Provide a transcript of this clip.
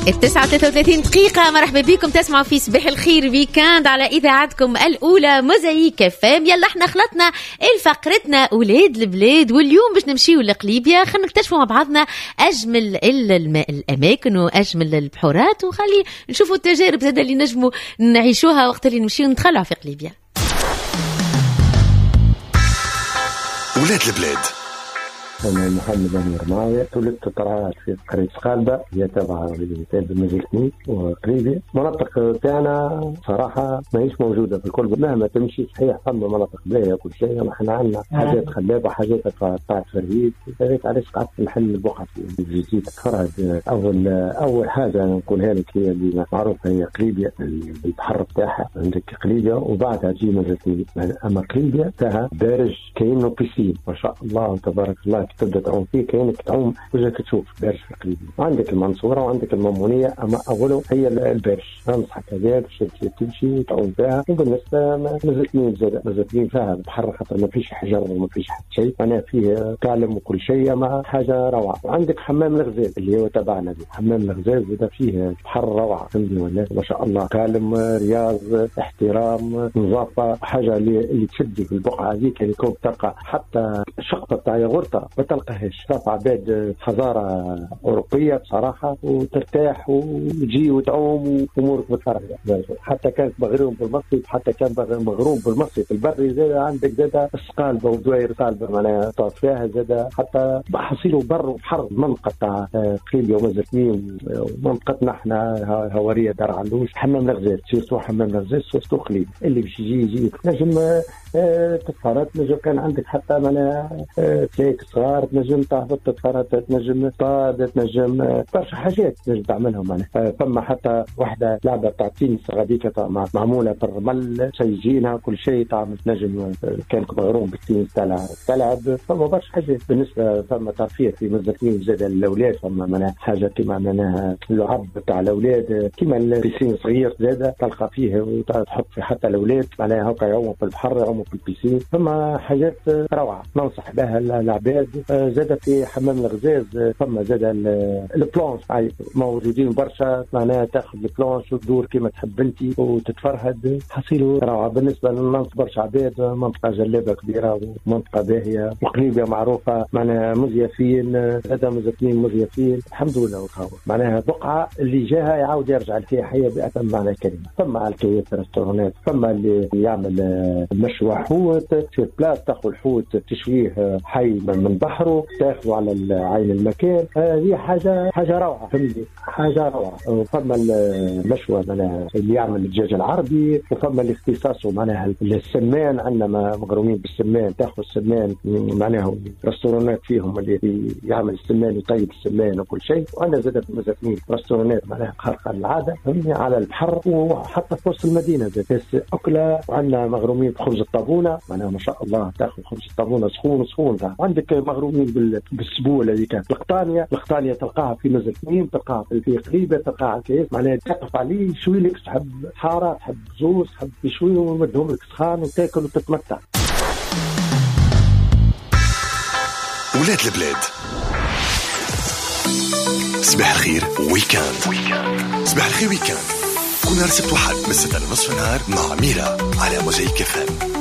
9:33 مرحبا بكم تسمعوا في صباح الخير ويكاند على إذاعتكم الأولى موزايك فام. يلا احنا خلطنا الفقرتنا أولاد البلاد، واليوم باش نمشيو لقليبيا. خلينا نكتشفوا مع بعضنا أجمل الأماكن وأجمل البحورات، وخلي نشوفوا التجارب زادة اللي نجموا نعيشوها وقت اللي نمشيو نتخلعوا في قليبيا. أولاد البلاد. أنا محمد أمير معايا، ولدت طلعت في قرية سقالبة، هي تابعة لمجلسني وقريبي. المناطق تاعنا صراحة ماهيش موجودة في الكل، مهما تمشي صحيح فما مناطق بلاية كل شيء، احنا عندنا حاجات خلابة، حاجات قطعت فريد. هذيك علاش قعدت نحل البقعة في الجديد تفرد. أول حاجة نقولها لك هي اللي معروفة هي قليبيا، البحر بتاعها عندك قليبيا وبعدها تجي مجلسني. أما قليبيا تاعها دارج كأنه بيسين ما شاء الله تبارك الله، تبدا تعوم فيه كأنك تعوم وجهك تشوف بارش في قليبيا. عندك المنصورة وعندك المامونية، أما أوله هي البارش. ننصحك هذا باش تمشي وتعوم فيها. وبالنسبة مزتين فيها البحر، خاطر ما فيش حجر وما فيش حتى شيء، أنا فيه تعلم وكل شيء، مع حاجة روعة. وعندك حمام الغزال اللي هو تبعنا دي، حمام الغزال زاد فيه بحر روعة، فهمتني ولا ما شاء الله. تعلم رياض، احترام، نظافة، حاجة اللي تشدي في البقعة هذيك. اللي كنت تلقى حتى شقطة تاع ياغورتا ما تلقاهاش، تلقى عباد حضارة أوروبية بصراحة، وترتاح وتجي وتعوم وأمورك متفرجة. حتى كانت مغروم بالمصيف، حتى كان مغروم بالمصيف البري. زاد عندك زاد السقالبة ودوير سقالبة معناها طاف فيها، زاد حتى حصيلوا بر وبحر. المنطقة تاع قليبيا ومزرتين ومنطقتنا احنا هوارية دار علوش، حمام الغزال سيرتو، حمام الغزال سيرتو قليب. اللي باش يجي نجم تتفرج، نجم كان عندك حتى معناها تلاقيك صغار تنجم تهبط تتفرج، تنجم تصطاد، تنجم برشا حاجات تنجم تعملهم معناها. فما حتى واحدة لعبة تاع تنس غاديكا معمولة في الرمل، سيجينها كل شيء تعمل، تنجم كانك مغروم بالتنس تلعب. فما برشا حاجات بالنسبة. فما ترفيه في مزرتين زاد الأولاد، فما معناها حاجة كما معناها اللعب تاع الأولاد، كما البيسين صغير زاد تلقى فيه وتحط فيه حتى الأولاد معناها هكا يعوموا في البحر، يعوموا في البيسين. فما حاجات روعة ننصح بها العباد. زاد في حمام الغزاز فما زاد البلانش موجودين برشا، معناها تاخذ البلانش وتدور كما تحب انت وتتفرهد، حصيله روعة. بالنسبة للناس برشا عباد، منطقة جلابة كبيرة ومنطقة باهية، وقليبيا معروفة معناها مزيفين، هذا مزيفين مزيفين الحمد لله. معناها بقعة اللي جاها يعاود يرجع لفيها حية بأتم معنى الكلمة. فما الكيات رستورانات، فما اللي يعمل مشوى حوت في بلاص، تاخذ الحوت تشويه حي من بحره، تاخذه على عين المكان. هذه حاجة روعة، فهمتني، حاجة روعة. وفما المشوى معناها اللي يعمل الدجاج العربي، وفما اللي اختصاصه معناها السمان، عندنا مغرومين بالسمان، تاخذ السمان معناها رستورانات فيهم اللي يعمل السمان ويطيب السمان وكل شيء. وانا زادت مزاتني رستورانات معناها خارقة العادة، فهمتني، على البحر وحتى في وسط المدينة زادت أكلة. وعندنا مغرومين بخبز الطابونة معناها ما شاء الله، تاخذ خبز الطابونة سخون. عندك مغرومين بالسبول هذيك القطانية تلقاها في مزرتين، تلقاها في قريبة، تلقاها على الكيس معناها تقف عليه يشوي لك، تحب حارة تحب زوز تحب يشوي ويمدهم لك سخان وتاكل وتتمتع. ولاد البلاد. صباح الخير ويكاند. صباح الخير ويكاند كل نهار سبت وحد من 6:30 نهار مع ميرا على موزايك فام.